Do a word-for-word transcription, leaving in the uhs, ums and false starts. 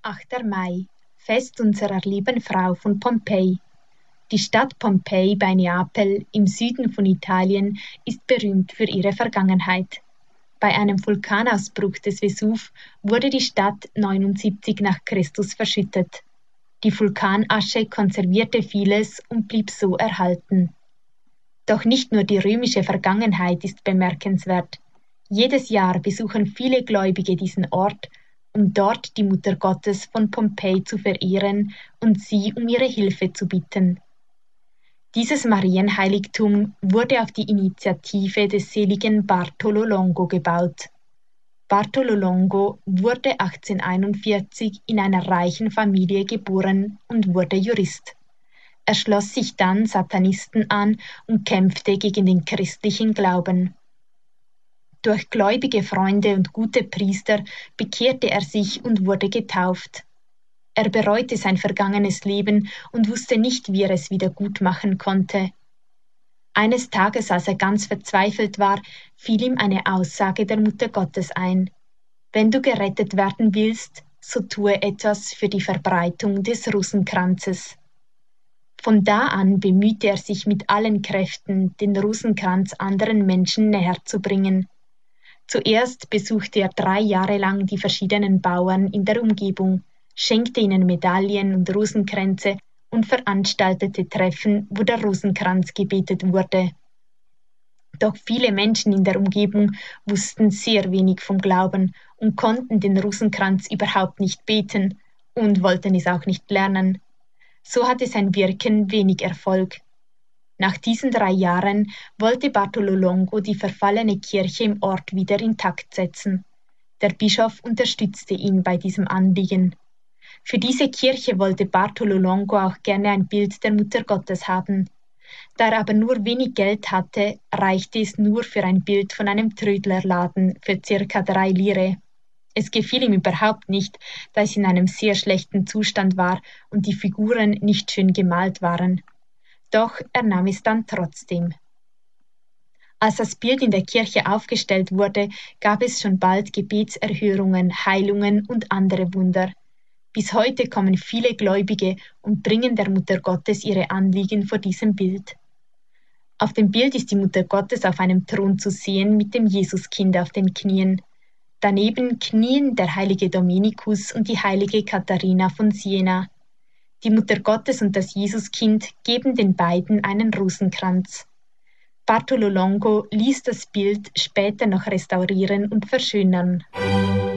achter Mai, Fest unserer lieben Frau von Pompeji. Die Stadt Pompeji bei Neapel im Süden von Italien ist berühmt für ihre Vergangenheit. Bei einem Vulkanausbruch des Vesuv wurde die Stadt neunundsiebzig nach Christus verschüttet. Die Vulkanasche konservierte vieles und blieb so erhalten. Doch nicht nur die römische Vergangenheit ist bemerkenswert. Jedes Jahr besuchen viele Gläubige diesen Ort, um dort die Mutter Gottes von Pompeji zu verehren und sie um ihre Hilfe zu bitten. Dieses Marienheiligtum wurde auf die Initiative des seligen Bartolo Longo gebaut. Bartolo Longo wurde achtzehnhunderteinundvierzig in einer reichen Familie geboren und wurde Jurist. Er schloss sich dann Satanisten an und kämpfte gegen den christlichen Glauben. Durch gläubige Freunde und gute Priester bekehrte er sich und wurde getauft. Er bereute sein vergangenes Leben und wusste nicht, wie er es wieder gut machen konnte. Eines Tages, als er ganz verzweifelt war, fiel ihm eine Aussage der Mutter Gottes ein. Wenn du gerettet werden willst, so tue etwas für die Verbreitung des Rosenkranzes. Von da an bemühte er sich mit allen Kräften, den Rosenkranz anderen Menschen näher zu bringen. Zuerst besuchte er drei Jahre lang die verschiedenen Bauern in der Umgebung, schenkte ihnen Medaillen und Rosenkränze und veranstaltete Treffen, wo der Rosenkranz gebetet wurde. Doch viele Menschen in der Umgebung wussten sehr wenig vom Glauben und konnten den Rosenkranz überhaupt nicht beten und wollten es auch nicht lernen. So hatte sein Wirken wenig Erfolg. Nach diesen drei Jahren wollte Bartolo Longo die verfallene Kirche im Ort wieder intakt setzen. Der Bischof unterstützte ihn bei diesem Anliegen. Für diese Kirche wollte Bartolo Longo auch gerne ein Bild der Mutter Gottes haben. Da er aber nur wenig Geld hatte, reichte es nur für ein Bild von einem Trödlerladen für circa drei Lire. Es gefiel ihm überhaupt nicht, da es in einem sehr schlechten Zustand war und die Figuren nicht schön gemalt waren. Doch er nahm es dann trotzdem. Als das Bild in der Kirche aufgestellt wurde, gab es schon bald Gebetserhörungen, Heilungen und andere Wunder. Bis heute kommen viele Gläubige und bringen der Mutter Gottes ihre Anliegen vor diesem Bild. Auf dem Bild ist die Mutter Gottes auf einem Thron zu sehen mit dem Jesuskind auf den Knien. Daneben knien der heilige Dominikus und die heilige Katharina von Siena. Die Mutter Gottes und das Jesuskind geben den beiden einen Rosenkranz. Bartolo Longo ließ das Bild später noch restaurieren und verschönern.